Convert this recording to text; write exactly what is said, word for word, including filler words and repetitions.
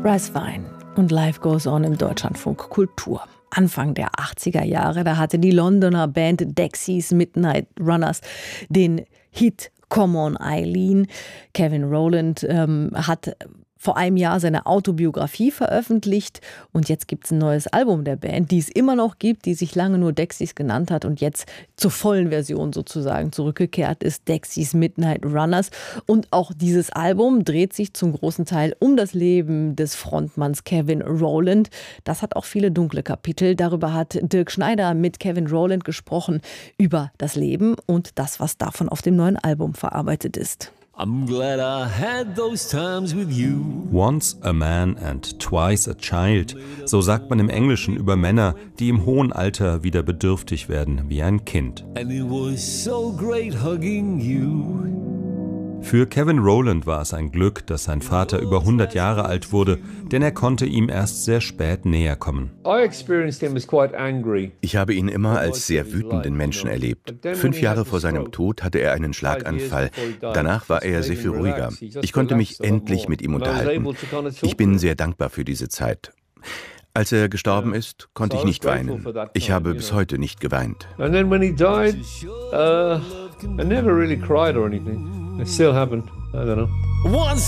Bryce Vine und Life Goes On im Deutschlandfunk Kultur. Anfang der achtziger Jahre, da hatte die Londoner Band Dexys Midnight Runners den Hit Come On Eileen. Kevin Rowland ähm, hat vor einem Jahr seine Autobiografie veröffentlicht und jetzt gibt es ein neues Album der Band, die es immer noch gibt, die sich lange nur Dexys genannt hat und jetzt zur vollen Version sozusagen zurückgekehrt ist, Dexys Midnight Runners. Und auch dieses Album dreht sich zum großen Teil um das Leben des Frontmanns Kevin Rowland. Das hat auch viele dunkle Kapitel. Darüber hat Dirk Schneider mit Kevin Rowland gesprochen, über das Leben und das, was davon auf dem neuen Album verarbeitet ist. I'm glad I had those times with you. Once a man and twice a child. So sagt man im Englischen über Männer, die im hohen Alter wieder bedürftig werden wie ein Kind. And it was so great hugging you. Für Kevin Rowland war es ein Glück, dass sein Vater über hundert Jahre alt wurde, denn er konnte ihm erst sehr spät näher kommen. Ich habe ihn immer als sehr wütenden Menschen erlebt. Fünf Jahre vor seinem Tod hatte er einen Schlaganfall. Danach war er sehr viel ruhiger. Ich konnte mich endlich mit ihm unterhalten. Ich bin sehr dankbar für diese Zeit. Als er gestorben ist, konnte ich nicht weinen. Ich habe bis heute nicht geweint. And then when he died, uh, I never really cried or anything. It still happened. I don't know. Once